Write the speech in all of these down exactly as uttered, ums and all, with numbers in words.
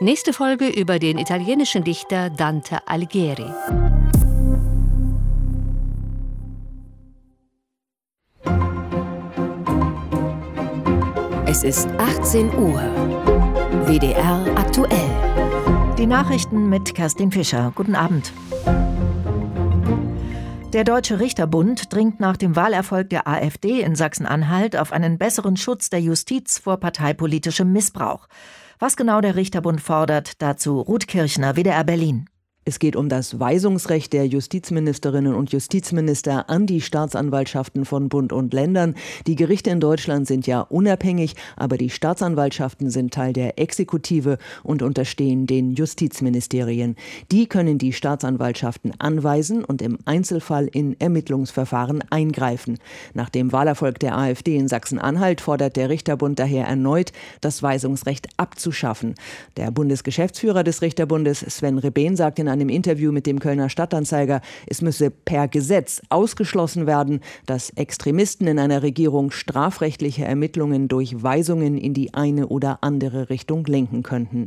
Nächste Folge über den italienischen Dichter Dante Alighieri. Es ist achtzehn Uhr. W D R aktuell. Die Nachrichten mit Kerstin Fischer. Guten Abend. Der Deutsche Richterbund dringt nach dem Wahlerfolg der AfD in Sachsen-Anhalt auf einen besseren Schutz der Justiz vor parteipolitischem Missbrauch. Was genau der Richterbund fordert, dazu Ruth Kirchner, W D R Berlin. Es geht um das Weisungsrecht der Justizministerinnen und Justizminister an die Staatsanwaltschaften von Bund und Ländern. Die Gerichte in Deutschland sind ja unabhängig, aber die Staatsanwaltschaften sind Teil der Exekutive und unterstehen den Justizministerien. Die können die Staatsanwaltschaften anweisen und im Einzelfall in Ermittlungsverfahren eingreifen. Nach dem Wahlerfolg der AfD in Sachsen-Anhalt fordert der Richterbund daher erneut, das Weisungsrecht abzuschaffen. Der Bundesgeschäftsführer des Richterbundes, Sven Rebehn, sagt in einem Interview mit dem Kölner Stadtanzeiger, es müsse per Gesetz ausgeschlossen werden, dass Extremisten in einer Regierung strafrechtliche Ermittlungen durch Weisungen in die eine oder andere Richtung lenken könnten.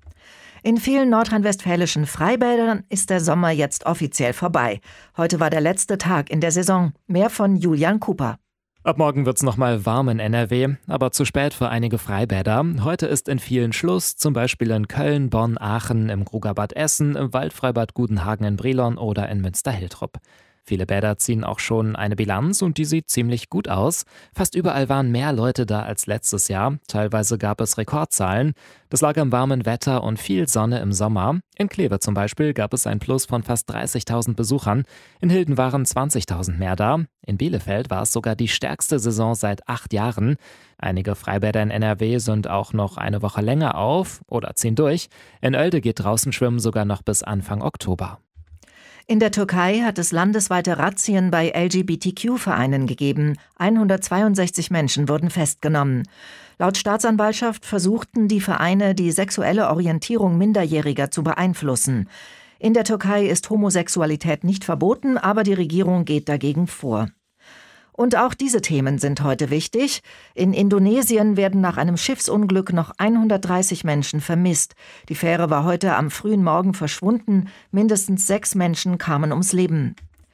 In vielen nordrhein-westfälischen Freibädern ist der Sommer jetzt offiziell vorbei. Heute war der letzte Tag in der Saison. Mehr von Julian Cooper. Ab morgen wird's noch mal warm in N R W, aber zu spät für einige Freibäder. Heute ist in vielen Schluss, zum Beispiel in Köln, Bonn, Aachen, im Grugerbad Essen, im Waldfreibad Gudenhagen in Brilon oder in Münster-Hiltrup. Viele Bäder ziehen auch schon eine Bilanz und die sieht ziemlich gut aus. Fast überall waren mehr Leute da als letztes Jahr. Teilweise gab es Rekordzahlen. Das lag am warmen Wetter und viel Sonne im Sommer. In Kleve zum Beispiel gab es ein Plus von fast dreißigtausend Besuchern. In Hilden waren zwanzigtausend mehr da. In Bielefeld war es sogar die stärkste Saison seit acht Jahren. Einige Freibäder in N R W sind auch noch eine Woche länger auf oder ziehen durch. In Oelde geht draußen Schwimmen sogar noch bis Anfang Oktober. In der Türkei hat es landesweite Razzien bei L G B T Q-Vereinen gegeben. hundertzweiundsechzig Menschen wurden festgenommen. Laut Staatsanwaltschaft versuchten die Vereine, die sexuelle Orientierung Minderjähriger zu beeinflussen. In der Türkei ist Homosexualität nicht verboten, aber die Regierung geht dagegen vor. Und auch diese Themen sind heute wichtig. In Indonesien werden nach einem Schiffsunglück noch hundertdreißig Menschen vermisst. Die Fähre war heute am frühen Morgen verschwunden. Mindestens sechs Menschen kamen ums Leben.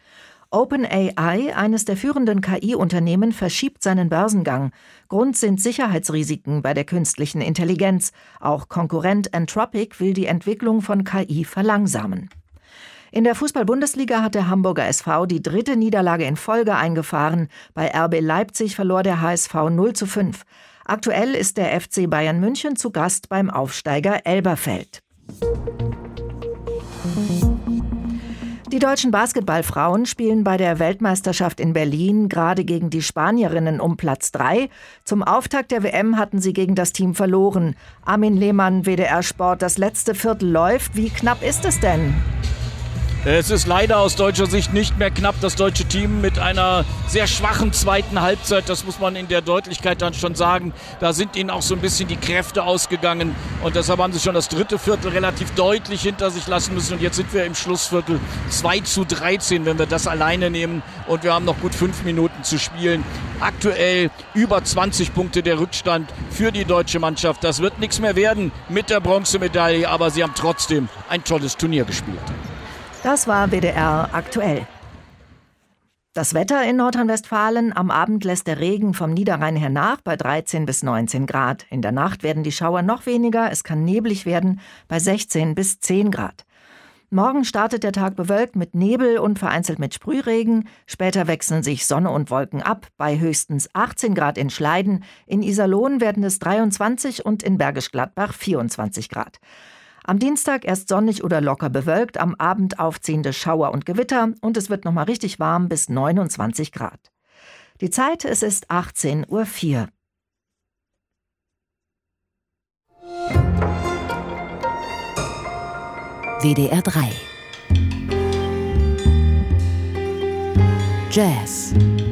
OpenAI, eines der führenden K I-Unternehmen, verschiebt seinen Börsengang. Grund sind Sicherheitsrisiken bei der künstlichen Intelligenz. Auch Konkurrent Anthropic will die Entwicklung von K I verlangsamen. In der Fußball-Bundesliga hat der Hamburger S V die dritte Niederlage in Folge eingefahren. Bei R B Leipzig verlor der H S V null zu fünf. Aktuell ist der F C Bayern München zu Gast beim Aufsteiger Elberfeld. Die deutschen Basketballfrauen spielen bei der Weltmeisterschaft in Berlin gerade gegen die Spanierinnen um Platz drei. Zum Auftakt der W M hatten sie gegen das Team verloren. Armin Lehmann, W D R Sport, das letzte Viertel läuft. Wie knapp ist es denn? Es ist leider aus deutscher Sicht nicht mehr knapp. Das deutsche Team mit einer sehr schwachen zweiten Halbzeit, das muss man in der Deutlichkeit dann schon sagen. Da sind ihnen auch so ein bisschen die Kräfte ausgegangen. Und deshalb haben sie schon das dritte Viertel relativ deutlich hinter sich lassen müssen. Und jetzt sind wir im Schlussviertel zwei zu dreizehn, wenn wir das alleine nehmen. Und wir haben noch gut fünf Minuten zu spielen. Aktuell über zwanzig Punkte der Rückstand für die deutsche Mannschaft. Das wird nichts mehr werden mit der Bronzemedaille. Aber sie haben trotzdem ein tolles Turnier gespielt. Das war W D R aktuell. Das Wetter in Nordrhein-Westfalen. Am Abend lässt der Regen vom Niederrhein her nach bei dreizehn bis neunzehn Grad. In der Nacht werden die Schauer noch weniger. Es kann neblig werden bei sechzehn bis zehn Grad. Morgen startet der Tag bewölkt mit Nebel und vereinzelt mit Sprühregen. Später wechseln sich Sonne und Wolken ab bei höchstens achtzehn Grad in Schleiden. In Iserlohn werden es dreiundzwanzig und in Bergisch Gladbach vierundzwanzig Grad. Am Dienstag erst sonnig oder locker bewölkt, am Abend aufziehende Schauer und Gewitter und es wird nochmal richtig warm bis neunundzwanzig Grad. Die Zeit, es ist achtzehn Uhr vier. W D R drei Jazz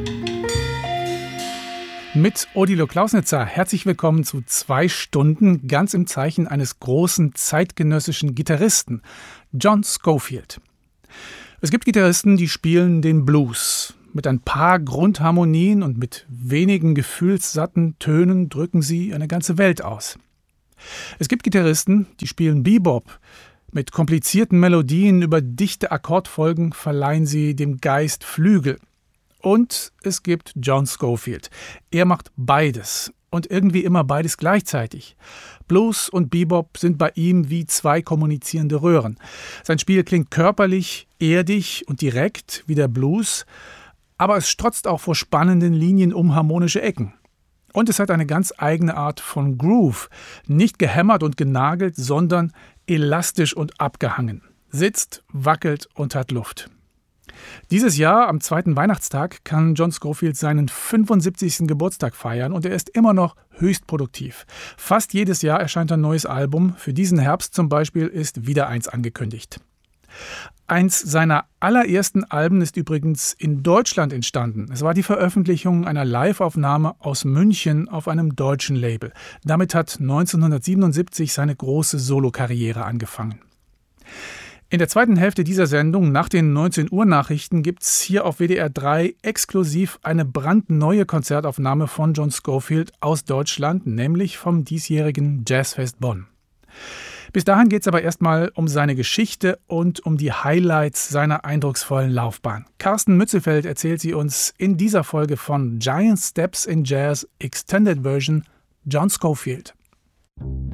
Mit Odilo Klausnitzer herzlich willkommen zu zwei Stunden, ganz im Zeichen eines großen zeitgenössischen Gitarristen, John Scofield. Es gibt Gitarristen, die spielen den Blues. Mit ein paar Grundharmonien und mit wenigen gefühlssatten Tönen drücken sie eine ganze Welt aus. Es gibt Gitarristen, die spielen Bebop. Mit komplizierten Melodien über dichte Akkordfolgen verleihen sie dem Geist Flügel. Und es gibt John Scofield. Er macht beides und irgendwie immer beides gleichzeitig. Blues und Bebop sind bei ihm wie zwei kommunizierende Röhren. Sein Spiel klingt körperlich, erdig und direkt wie der Blues, aber es strotzt auch vor spannenden Linien um harmonische Ecken. Und es hat eine ganz eigene Art von Groove. Nicht gehämmert und genagelt, sondern elastisch und abgehangen. Sitzt, wackelt und hat Luft. Dieses Jahr, am zweiten Weihnachtstag, kann John Scofield seinen fünfundsiebzigsten Geburtstag feiern und er ist immer noch höchst produktiv. Fast jedes Jahr erscheint ein neues Album. Für diesen Herbst zum Beispiel ist wieder eins angekündigt. Eins seiner allerersten Alben ist übrigens in Deutschland entstanden. Es war die Veröffentlichung einer Live-Aufnahme aus München auf einem deutschen Label. Damit hat neunzehnhundertsiebenundsiebzig seine große Solokarriere angefangen. In der zweiten Hälfte dieser Sendung, nach den neunzehn Uhr Nachrichten, gibt es hier auf W D R drei exklusiv eine brandneue Konzertaufnahme von John Scofield aus Deutschland, nämlich vom diesjährigen Jazzfest Bonn. Bis dahin geht es aber erstmal um seine Geschichte und um die Highlights seiner eindrucksvollen Laufbahn. Carsten Mützelfeld erzählt sie uns in dieser Folge von Giant Steps in Jazz Extended Version John Scofield.